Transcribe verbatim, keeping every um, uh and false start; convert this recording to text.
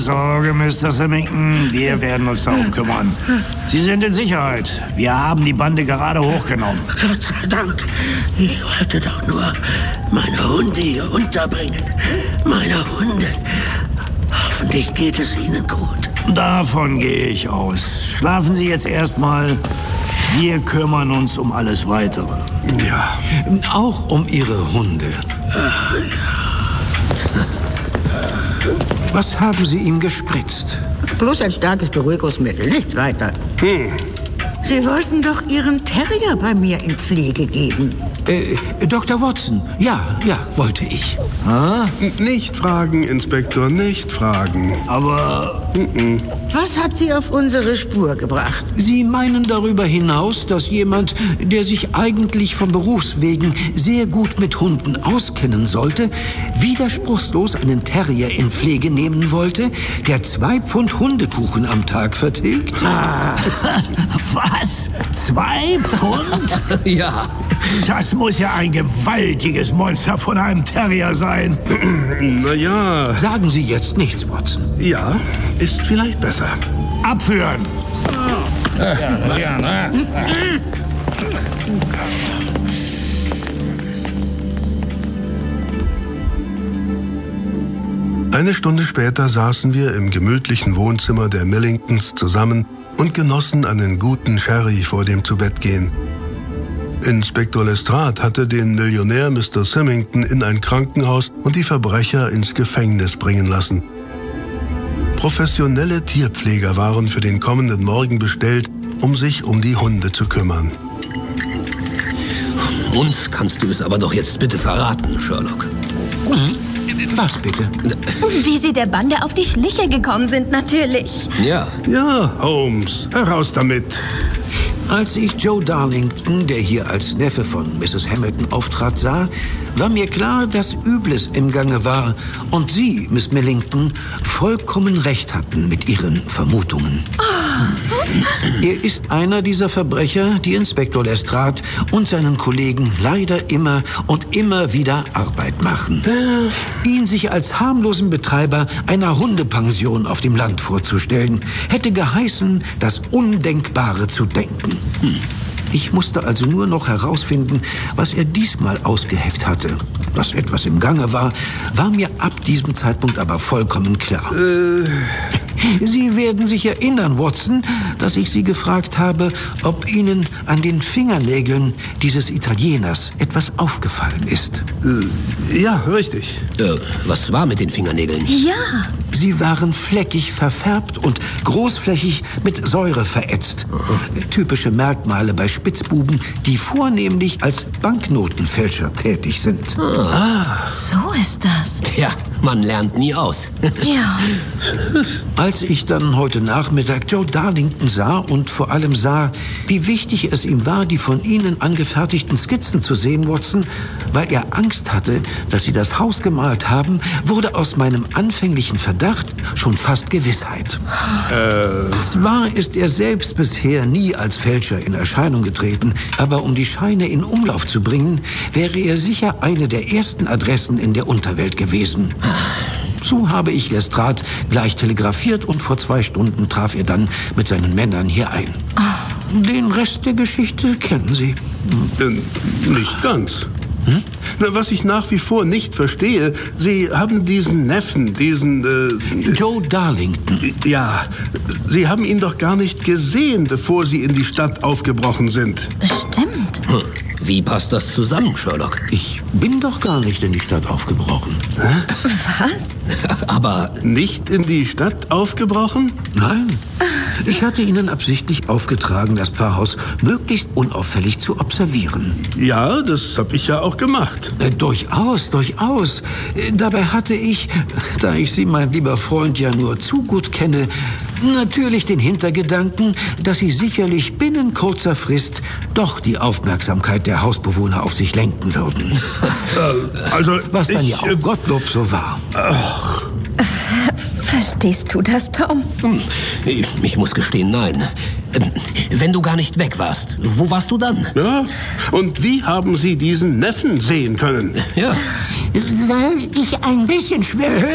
Sorge, Mister Symington. Wir werden uns darum kümmern. Sie sind in Sicherheit. Wir haben die Bande gerade hochgenommen. Gott sei Dank. Ich wollte doch nur meine Hunde hier unterbringen. Meine Hunde. Hoffentlich geht es Ihnen gut. Davon gehe ich aus. Schlafen Sie jetzt erstmal. Wir kümmern uns um alles Weitere. Ja, auch um Ihre Hunde. Ah, ja. Was haben Sie ihm gespritzt? Bloß ein starkes Beruhigungsmittel, nichts weiter. Hm. Sie wollten doch Ihren Terrier bei mir in Pflege geben. Äh, Doktor Watson, ja, ja, wollte ich. Ah? Nicht fragen, Inspektor, nicht fragen. Aber... Mm-mm. Was hat Sie auf unsere Spur gebracht? Sie meinen darüber hinaus, dass jemand, der sich eigentlich von Berufswegen sehr gut mit Hunden auskennen sollte, widerspruchslos einen Terrier in Pflege nehmen wollte, der zwei Pfund Hundekuchen am Tag vertilgt? Ah. Was? Zwei Pfund? Ja. Das muss ja ein gewaltiges Monster von einem Terrier sein. Na ja. Sagen Sie jetzt nichts, Watson. Ja, ist vielleicht besser. Abführen. Ja, ja, na. Eine Stunde später saßen wir im gemütlichen Wohnzimmer der Millingtons zusammen und genossen einen guten Sherry vor dem Zubettgehen. Inspektor Lestrade hatte den Millionär Mister Symington in ein Krankenhaus und die Verbrecher ins Gefängnis bringen lassen. Professionelle Tierpfleger waren für den kommenden Morgen bestellt, um sich um die Hunde zu kümmern. Uns kannst du es aber doch jetzt bitte verraten, Sherlock. Was bitte? Wie Sie der Bande auf die Schliche gekommen sind, natürlich. Ja. Ja, Holmes, heraus damit. Als ich Joe Darlington, der hier als Neffe von Misses Hamilton auftrat, sah, war mir klar, dass Übles im Gange war und Sie, Miss Millington, vollkommen recht hatten mit Ihren Vermutungen. Oh. Er ist einer dieser Verbrecher, die Inspektor Lestrade und seinen Kollegen leider immer und immer wieder Arbeit machen. Ihn sich als harmlosen Betreiber einer Hundepension auf dem Land vorzustellen, hätte geheißen, das Undenkbare zu denken. Hm. Ich musste also nur noch herausfinden, was er diesmal ausgeheckt hatte. Dass etwas im Gange war, war mir ab diesem Zeitpunkt aber vollkommen klar. Äh... Sie werden sich erinnern, Watson, dass ich Sie gefragt habe, ob Ihnen an den Fingernägeln dieses Italieners etwas aufgefallen ist. Äh, ja, richtig. Äh, was war mit den Fingernägeln? Ja. Sie waren fleckig verfärbt und großflächig mit Säure verätzt. Mhm. Typische Merkmale bei Spitzbuben, die vornehmlich als Banknotenfälscher tätig sind. Ah. So ist das. Ja, man lernt nie aus. Ja. Als ich dann heute Nachmittag Joe Darlington sah und vor allem sah, wie wichtig es ihm war, die von Ihnen angefertigten Skizzen zu sehen, Watson, weil er Angst hatte, dass Sie das Haus gemalt haben, wurde aus meinem anfänglichen Verdacht schon fast Gewissheit. Äh. Zwar ist er selbst bisher nie als Fälscher in Erscheinung getreten, aber um die Scheine in Umlauf zu bringen, wäre er sicher eine der ersten Adressen in der Unterwelt gewesen. So habe ich Lestrade gleich telegrafiert und vor zwei Stunden traf er dann mit seinen Männern hier ein. Oh. Den Rest der Geschichte kennen Sie. Hm. Äh, nicht ganz. Hm? Na, was ich nach wie vor nicht verstehe, Sie haben diesen Neffen, diesen... Äh, Joe Darlington. Ja, Sie haben ihn doch gar nicht gesehen, bevor Sie in die Stadt aufgebrochen sind. Stimmt. Hm. Wie passt das zusammen, Sherlock? Ich bin doch gar nicht in die Stadt aufgebrochen. Hä? Was? Aber nicht in die Stadt aufgebrochen? Nein. Ich hatte Ihnen absichtlich aufgetragen, das Pfarrhaus möglichst unauffällig zu observieren. Ja, das habe ich ja auch gemacht. Äh, durchaus, durchaus. Äh, dabei hatte ich, da ich Sie, mein lieber Freund, ja nur zu gut kenne, natürlich den Hintergedanken, dass Sie sicherlich binnen kurzer Frist doch die Aufmerksamkeit der Hausbewohner auf sich lenken würden. äh, also, was dann ich, ja auch Gottlob so war. Ach. Verstehst du das, Tom? Ich, ich muss gestehen, nein. Wenn du gar nicht weg warst, wo warst du dann? Ja, und wie haben Sie diesen Neffen sehen können? Ja. Weil ich ein bisschen schwer